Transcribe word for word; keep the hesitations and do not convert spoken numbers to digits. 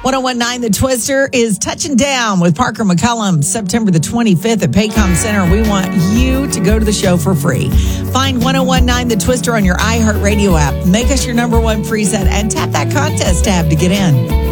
ten nineteen The Twister is touching down with Parker McCullum September the twenty-fifth at Paycom Center. We want you to go to the show for free. Find ten nineteen The Twister on your iHeartRadio app. Make us your number one preset and tap that contest tab to get in.